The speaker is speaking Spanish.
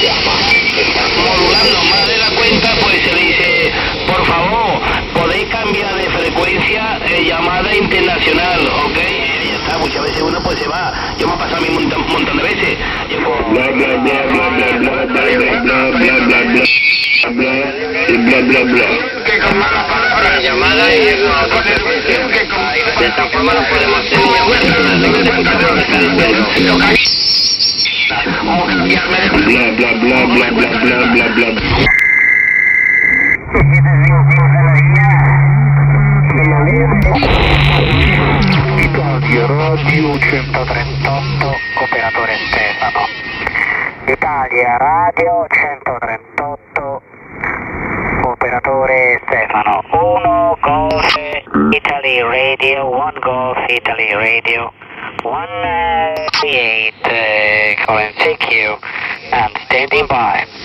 modulando más de la cuenta, pues se le dice, por favor, podéis cambiar de frecuencia, llamada internacional, ¿ok? Y ya está, muchas veces uno pues se va, yo me he pasado a mí un montón de veces. Bla bla bla bla bla bla bla bla bla bla bla y bla bla bla. Que con malas palabras la llamada y eso no se puede que de esta forma no podemos hacer o cambiarme de Bla bla bla bla bla bla bla bla. Italia Radio 138, operatore Stefano. Italia Radio 138, operatore Stefano. 1 Golf Italy Radio, 1 Golf Italy Radio, 138, calling TQ and standing by.